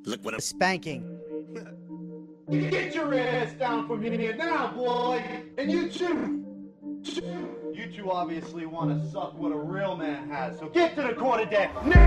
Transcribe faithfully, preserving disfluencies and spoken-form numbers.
Look what I'm Spanking. Get your ass down from here now, boy! And you too! You two obviously want to suck what a real man has, so get to the quarterdeck now!